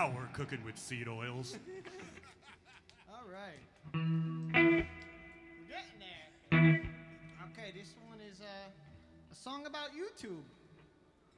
Now we're cooking with seed oils. All right. We're getting there. Okay, this one is a song about YouTube.